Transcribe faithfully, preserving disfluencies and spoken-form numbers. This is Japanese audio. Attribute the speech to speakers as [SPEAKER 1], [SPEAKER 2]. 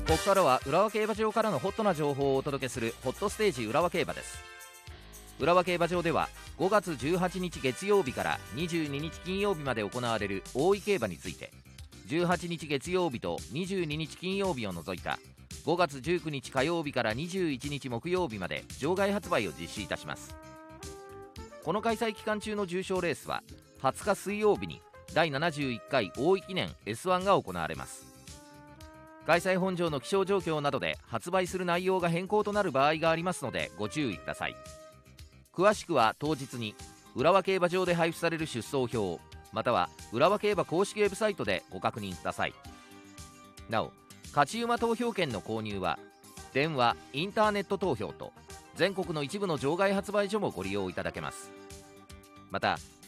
[SPEAKER 1] ここからは浦和競馬場からのホットな情報をお届けするホットステージ浦和競馬です。浦和競馬場ではごがつじゅうはちにち月曜日からにじゅうににち金曜日まで行われる大井競馬について、じゅうはちにち月曜日とにじゅうににち金曜日を除いたごがつじゅうくにち火曜日からにじゅういちにち木曜日まで場外発売を実施いたします。この開催期間中の重賞レースははつか水曜日にだいななじゅういっかい大井記念 エスワン が行われます。開催本場の気象状況などで発売する内容が変更となる場合がありますのでご注意ください。詳しくは当日に浦和競馬場で配布される出走表または浦和競馬公式ウェブサイトでご確認ください。なお、勝ち馬投票券の購入は電話・インターネット投票と全国の一部の場外発売所もご利用いただけます。また